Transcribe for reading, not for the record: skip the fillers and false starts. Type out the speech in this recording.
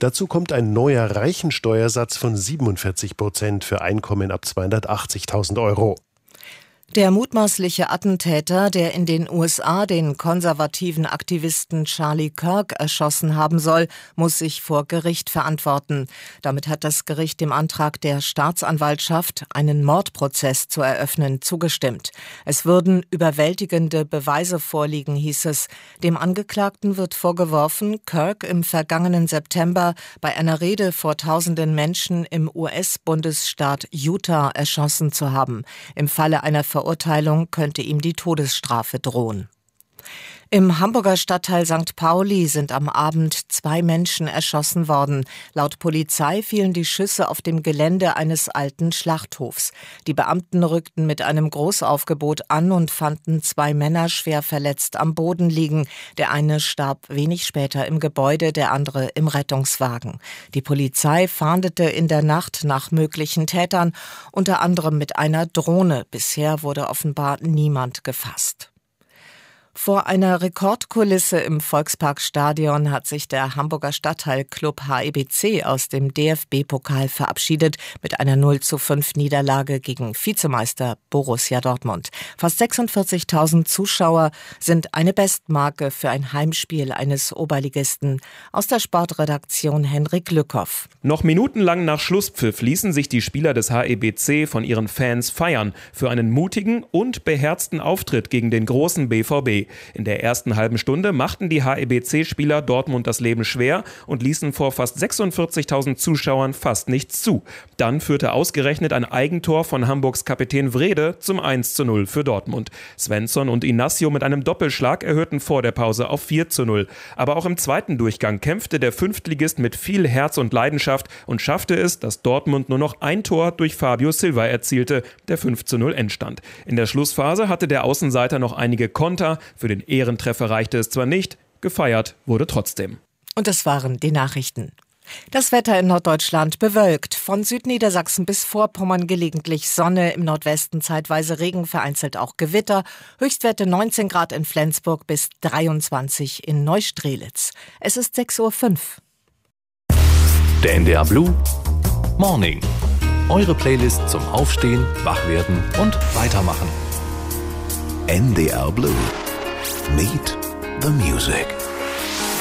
Dazu kommt ein neuer Reichensteuersatz von 47% für Einkommen ab 280.000 Euro. Der mutmaßliche Attentäter, der in den USA den konservativen Aktivisten Charlie Kirk erschossen haben soll, muss sich vor Gericht verantworten. Damit hat das Gericht dem Antrag der Staatsanwaltschaft, einen Mordprozess zu eröffnen, zugestimmt. Es würden überwältigende Beweise vorliegen, hieß es. Dem Angeklagten wird vorgeworfen, Kirk im vergangenen September bei einer Rede vor tausenden Menschen im US-Bundesstaat Utah erschossen zu haben. Im Falle einer Verurteilung könnte ihm die Todesstrafe drohen. Im Hamburger Stadtteil St. Pauli sind am Abend 2 Menschen erschossen worden. Laut Polizei fielen die Schüsse auf dem Gelände eines alten Schlachthofs. Die Beamten rückten mit einem Großaufgebot an und fanden 2 Männer schwer verletzt am Boden liegen. Der eine starb wenig später im Gebäude, der andere im Rettungswagen. Die Polizei fahndete in der Nacht nach möglichen Tätern, unter anderem mit einer Drohne. Bisher wurde offenbar niemand gefasst. Vor einer Rekordkulisse im Volksparkstadion hat sich der Hamburger Stadtteilclub HEBC aus dem DFB-Pokal verabschiedet mit einer 0:5 Niederlage gegen Vizemeister Borussia Dortmund. Fast 46.000 Zuschauer sind eine Bestmarke für ein Heimspiel eines Oberligisten. Aus der Sportredaktion Henrik Lückhoff. Noch minutenlang nach Schlusspfiff ließen sich die Spieler des HEBC von ihren Fans feiern für einen mutigen und beherzten Auftritt gegen den großen BVB. In der ersten halben Stunde machten die HEBC-Spieler Dortmund das Leben schwer und ließen vor fast 46.000 Zuschauern fast nichts zu. Dann führte ausgerechnet ein Eigentor von Hamburgs Kapitän Wrede zum 1:0 für Dortmund. Svensson und Inacio mit einem Doppelschlag erhöhten vor der Pause auf 4:0. Aber auch im zweiten Durchgang kämpfte der Fünftligist mit viel Herz und Leidenschaft und schaffte es, dass Dortmund nur noch ein Tor durch Fabio Silva erzielte, der 5:0 entstand. In der Schlussphase hatte der Außenseiter noch einige Konter. Für den Ehrentreffer reichte es zwar nicht, gefeiert wurde trotzdem. Und das waren die Nachrichten. Das Wetter in Norddeutschland bewölkt. Von Südniedersachsen bis Vorpommern gelegentlich Sonne, im Nordwesten zeitweise Regen, vereinzelt auch Gewitter. Höchstwerte 19 Grad in Flensburg bis 23 in Neustrelitz. Es ist 6:05 Uhr. Der NDR Blue Morning. Eure Playlist zum Aufstehen, Wachwerden und Weitermachen. NDR Blue. Meet the Music.